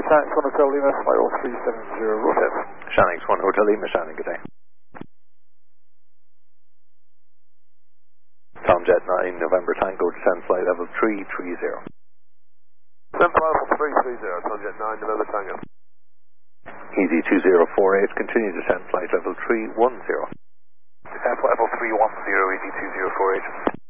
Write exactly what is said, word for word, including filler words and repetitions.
Shanix one Hotel Lima, flight level three seven zero, rotate. Shanix one Hotel Lima, Shannon, good day. Tomjet nine November Tango, descend flight level three three zero. Descend flight level three three zero, Tomjet nine November Tango. Easy two zero four eight, continue descend flight level three one zero. Descend flight level three one zero, Easy two zero four eight.